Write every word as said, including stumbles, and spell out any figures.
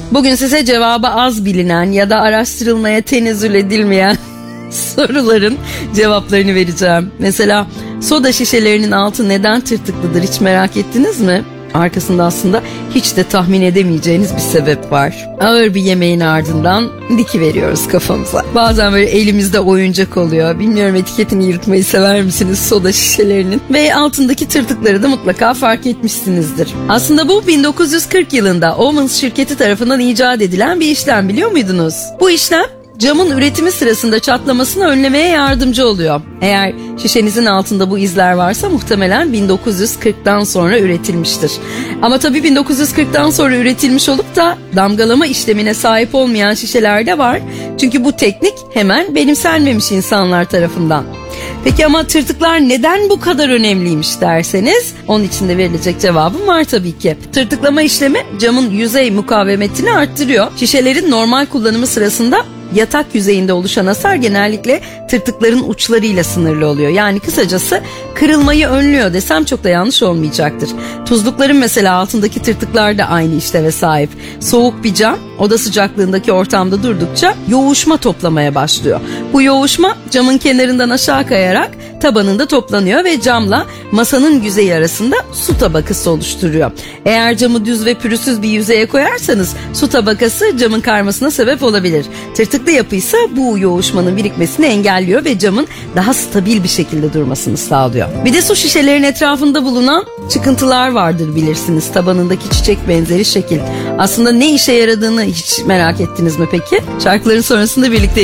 Bugün size cevabı az bilinen ya da araştırılmaya tenezzül edilmeyen soruların cevaplarını vereceğim. Mesela soda şişelerinin altı neden tırtıklıdır, hiç merak ettiniz mi? Arkasında aslında hiç de tahmin edemeyeceğiniz bir sebep var. Ağır bir yemeğin ardından dikiveriyoruz kafamıza. Bazen böyle elimizde oyuncak oluyor. Bilmiyorum, etiketini yırtmayı sever misiniz soda şişelerinin? Ve altındaki tırtıkları da mutlaka fark etmişsinizdir. Aslında bu bin dokuz yüz kırk yılında Owens şirketi tarafından icat edilen bir işlem, biliyor muydunuz? Bu işlem camın üretimi sırasında çatlamasını önlemeye yardımcı oluyor. Eğer şişenizin altında bu izler varsa muhtemelen bin dokuz yüz kırktan sonra üretilmiştir. Ama tabii bin dokuz yüz kırktan sonra üretilmiş olup da damgalama işlemine sahip olmayan şişeler de var. Çünkü bu teknik hemen benimsenmemiş insanlar tarafından. Peki ama tırtıklar neden bu kadar önemliymiş derseniz, onun için de verilecek cevabım var tabii ki. Tırtıklama işlemi camın yüzey mukavemetini arttırıyor. Şişelerin normal kullanımı sırasında yatak yüzeyinde oluşan hasar genellikle tırtıkların uçlarıyla sınırlı oluyor. Yani kısacası kırılmayı önlüyor desem çok da yanlış olmayacaktır. Tuzlukların mesela altındaki tırtıklar da aynı işleve sahip. Soğuk bir cam oda sıcaklığındaki ortamda durdukça yoğuşma toplamaya başlıyor. Bu yoğuşma camın kenarından aşağı kayarak tabanında toplanıyor ve camla masanın yüzeyi arasında su tabakası oluşturuyor. Eğer camı düz ve pürüzsüz bir yüzeye koyarsanız su tabakası camın karmasına sebep olabilir. Tırtıklı yapıysa bu yoğuşmanın birikmesini engelliyor ve camın daha stabil bir şekilde durmasını sağlıyor. Bir de su şişelerin etrafında bulunan çıkıntılar vardır, bilirsiniz. Tabanındaki çiçek benzeri şekil. Aslında ne işe yaradığını hiç merak ettiniz mi peki? Şarkıların sonrasında birlikte